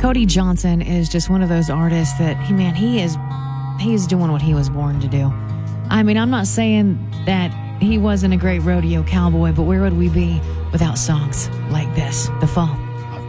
Cody Johnson is just one of those artists that, he is doing what he was born to do. I mean, I'm not saying that he wasn't a great rodeo cowboy, but where would we be without songs like this? The Fall.